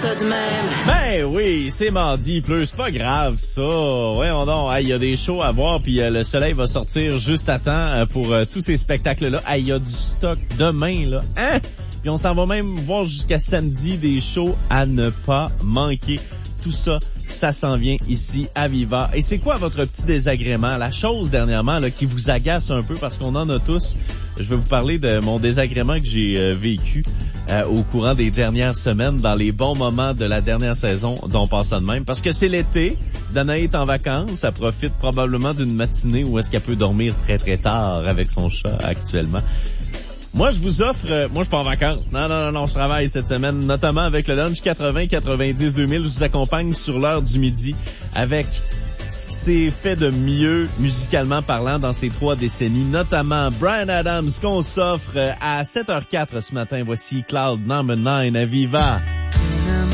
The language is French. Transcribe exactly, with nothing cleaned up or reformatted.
ça de même. Ben oui, c'est mardi, il pleut, c'est pas grave ça. Voyons donc, il y a des shows à voir, puis euh, le soleil va sortir juste à temps euh, pour euh, tous ces spectacles-là. Il y a du stock demain, là. Hein? Puis on s'en va même voir jusqu'à samedi des shows à ne pas manquer. Tout ça, ça s'en vient ici à Viva. Et c'est quoi votre petit désagrément? La chose dernièrement là, qui vous agace un peu, parce qu'on en a tous. Je vais vous parler de mon désagrément que j'ai euh, vécu euh, au courant des dernières semaines, dans les bons moments de la dernière saison, dont on passe ça de même. Parce que c'est l'été, Danae est en vacances, elle profite probablement d'une matinée où est-ce qu'elle peut dormir très très tard avec son chat actuellement. Moi, je vous offre... Euh, moi, je suis pas en vacances. Non, non, non, non, je travaille cette semaine, notamment avec le lunch quatre-vingts quatre-vingt-dix deux mille. Je vous accompagne sur l'heure du midi avec ce qui s'est fait de mieux musicalement parlant dans ces trois décennies, notamment Bryan Adams, qu'on s'offre à sept heures zéro quatre ce matin. Voici Cloud Number neuf à Viva.